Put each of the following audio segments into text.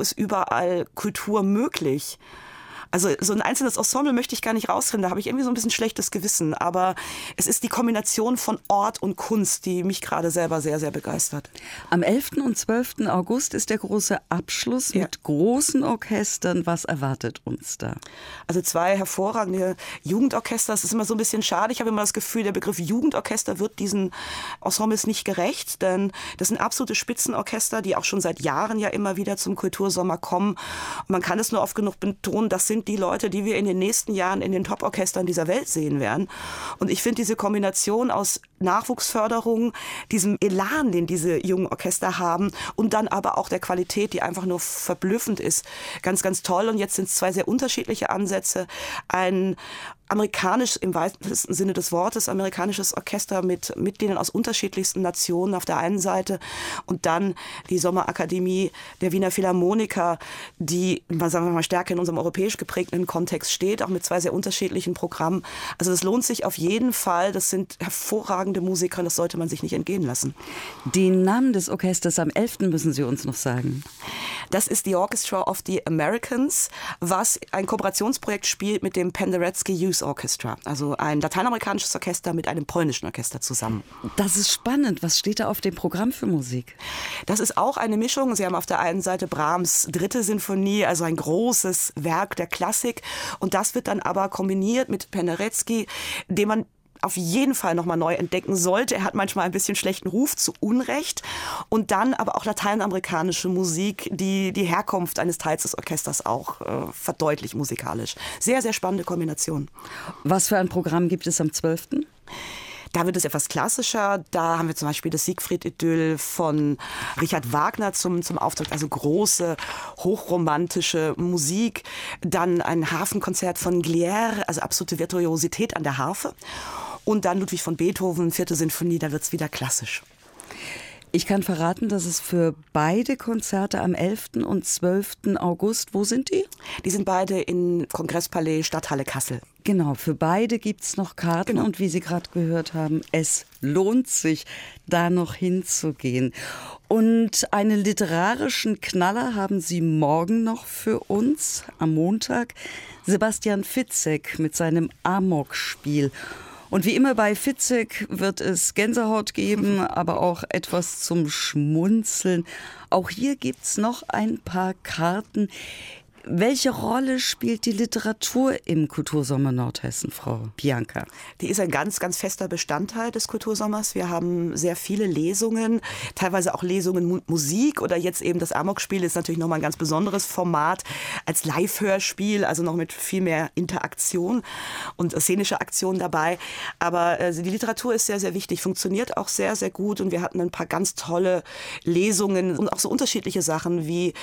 wo ist überall Kultur möglich? Also so ein einzelnes Ensemble möchte ich gar nicht rausfinden, da habe ich irgendwie so ein bisschen schlechtes Gewissen. Aber es ist die Kombination von Ort und Kunst, die mich gerade selber sehr, sehr begeistert. Am 11. und 12. August ist der große Abschluss mit großen Orchestern. Was erwartet uns da? Also 2 hervorragende Jugendorchester. Es ist immer so ein bisschen schade. Ich habe immer das Gefühl, der Begriff Jugendorchester wird diesen Ensembles nicht gerecht. Denn das sind absolute Spitzenorchester, die auch schon seit Jahren ja immer wieder zum Kultursommer kommen. Und man kann es nur oft genug betonen, das sind die Leute, die wir in den nächsten Jahren in den Top-Orchestern dieser Welt sehen werden. Und ich finde diese Kombination aus Nachwuchsförderung, diesem Elan, den diese jungen Orchester haben und dann aber auch der Qualität, die einfach nur verblüffend ist, ganz, ganz toll. Und jetzt sind es 2 sehr unterschiedliche Ansätze. Ein amerikanisch, im weitesten Sinne des Wortes, amerikanisches Orchester mit Mitgliedern aus unterschiedlichsten Nationen auf der einen Seite und dann die Sommerakademie der Wiener Philharmoniker, die, sagen wir mal, stärker in unserem europäisch geprägten Kontext steht, auch mit 2 sehr unterschiedlichen Programmen. Also das lohnt sich auf jeden Fall. Das sind hervorragende Musiker, das sollte man sich nicht entgehen lassen. Den Namen des Orchesters am 11. müssen Sie uns noch sagen. Das ist die Orchestra of the Americans, was ein Kooperationsprojekt spielt mit dem Penderecki Youth Orchestra, also ein lateinamerikanisches Orchester mit einem polnischen Orchester zusammen. Das ist spannend. Was steht da auf dem Programm für Musik? Das ist auch eine Mischung. Sie haben auf der einen Seite Brahms' 3. Sinfonie, also ein großes Werk der Klassik. Und das wird dann aber kombiniert mit Penderecki, den man auf jeden Fall nochmal neu entdecken sollte. Er hat manchmal ein bisschen schlechten Ruf, zu Unrecht. Und dann aber auch lateinamerikanische Musik, die die Herkunft eines Teils des Orchesters auch verdeutlicht musikalisch. Sehr, sehr spannende Kombination. Was für ein Programm gibt es am 12.? Da wird es etwas klassischer. Da haben wir zum Beispiel das Siegfried-Idyll von Richard Wagner zum Auftakt. Also große, hochromantische Musik. Dann ein Hafenkonzert von Glière, also absolute Virtuosität an der Harfe. Und dann Ludwig von Beethoven, 4. Sinfonie, da wird es wieder klassisch. Ich kann verraten, dass es für beide Konzerte am 11. und 12. August, wo sind die? Die sind beide im Kongresspalais Stadthalle Kassel. Genau, für beide gibt es noch Karten und wie Sie gerade gehört haben, es lohnt sich, da noch hinzugehen. Und einen literarischen Knaller haben Sie morgen noch für uns, am Montag, Sebastian Fitzek mit seinem Amok-Spiel. Und wie immer bei Fitzek wird es Gänsehaut geben, aber auch etwas zum Schmunzeln. Auch hier gibt's noch ein paar Karten. Welche Rolle spielt die Literatur im Kultursommer Nordhessen, Frau Bianca? Die ist ein ganz, ganz fester Bestandteil des Kultursommers. Wir haben sehr viele Lesungen, teilweise auch Lesungen Musik oder jetzt eben das Amok-Spiel ist natürlich nochmal ein ganz besonderes Format als Live-Hörspiel, also noch mit viel mehr Interaktion und szenische Aktion dabei. Aber die Literatur ist sehr, sehr wichtig, funktioniert auch sehr, sehr gut und wir hatten ein paar ganz tolle Lesungen und auch so unterschiedliche Sachen wie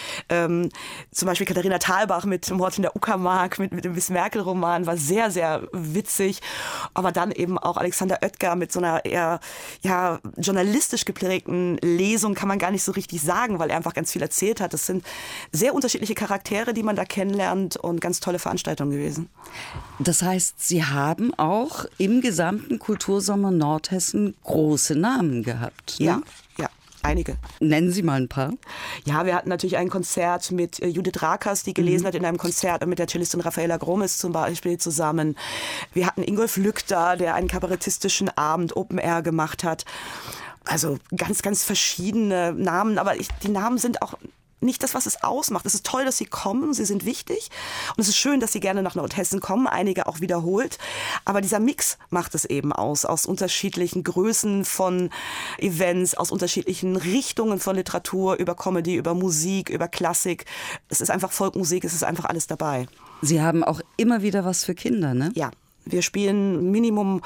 zum Beispiel Katharina Thalbach mit Mord in der Uckermark, mit dem Miss-Merkel-Roman, war sehr, sehr witzig. Aber dann eben auch Alexander Oetker mit so einer eher journalistisch geprägten Lesung, kann man gar nicht so richtig sagen, weil er einfach ganz viel erzählt hat. Das sind sehr unterschiedliche Charaktere, die man da kennenlernt und ganz tolle Veranstaltungen gewesen. Das heißt, Sie haben auch im gesamten Kultursommer Nordhessen große Namen gehabt, ne? Ja. Einige. Nennen Sie mal ein paar. Ja, wir hatten natürlich ein Konzert mit Judith Rakers, die gelesen hat in einem Konzert mit der Cellistin Raffaella Gromes zum Beispiel zusammen. Wir hatten Ingolf Lückter, der einen kabarettistischen Abend Open Air gemacht hat. Also ganz, ganz verschiedene Namen, aber die Namen sind auch nicht das, was es ausmacht. Es ist toll, dass sie kommen, sie sind wichtig und es ist schön, dass sie gerne nach Nordhessen kommen, einige auch wiederholt, aber dieser Mix macht es eben aus unterschiedlichen Größen von Events, aus unterschiedlichen Richtungen von Literatur, über Comedy, über Musik, über Klassik. Es ist einfach Folkmusik, es ist einfach alles dabei. Sie haben auch immer wieder was für Kinder, ne? Ja. Wir spielen Minimum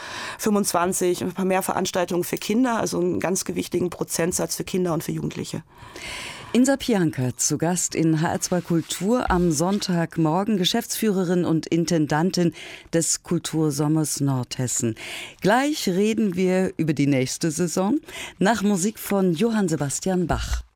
25, ein paar mehr Veranstaltungen für Kinder, also einen ganz gewichtigen Prozentsatz für Kinder und für Jugendliche. Insa Pianka zu Gast in HR2 Kultur am Sonntagmorgen, Geschäftsführerin und Intendantin des Kultursommers Nordhessen. Gleich reden wir über die nächste Saison nach Musik von Johann Sebastian Bach.